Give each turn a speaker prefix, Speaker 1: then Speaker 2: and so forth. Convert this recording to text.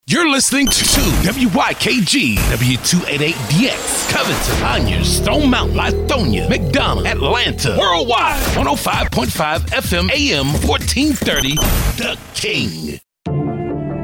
Speaker 1: You're listening to WYKG, W288DX, Covington, Conyers, Stone Mountain, Lithonia, McDonough, Atlanta, Worldwide, 105.5 FM, AM 1430, The King.